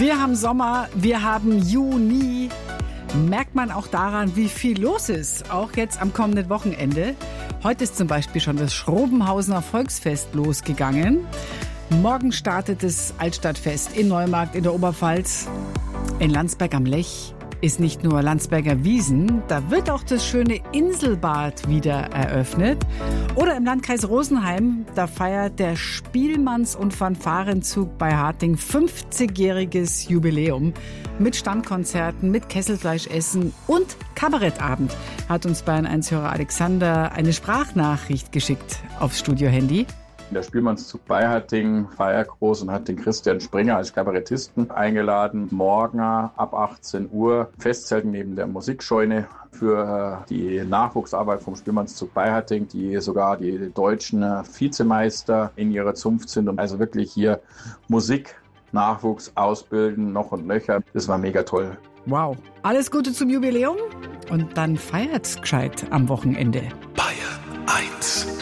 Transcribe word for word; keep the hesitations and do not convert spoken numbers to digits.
Wir haben Sommer, wir haben Juni. Merkt man auch daran, wie viel los ist, auch jetzt am kommenden Wochenende. Heute ist zum Beispiel schon das Schrobenhausener Volksfest losgegangen. Morgen startet das Altstadtfest in Neumarkt in der Oberpfalz. In Landsberg am Lech ist nicht nur Landsberger Wiesn, da wird auch das schöne Inselbad wieder eröffnet. Oder im Landkreis Rosenheim, da feiert der Spielmanns- und Fanfarenzug bei Harting fünfzigjähriges Jubiläum. Mit Stammkonzerten, mit Kesselfleischessen und Kabarettabend hat uns Bayern eins-Hörer Alexander eine Sprachnachricht geschickt aufs Studiohandy. Der Spielmannszug bei Harting feiert groß und hat den Christian Sprenger als Kabarettisten eingeladen. Morgen ab achtzehn Uhr Festzelten neben der Musikscheune für die Nachwuchsarbeit vom Spielmannszug bei Harting, die sogar die deutschen Vizemeister in ihrer Zunft sind und also wirklich hier Musik, Nachwuchs ausbilden, noch und nöcher. Das war mega toll. Wow. Alles Gute zum Jubiläum und dann feiert's gescheit am Wochenende. Bayern eins.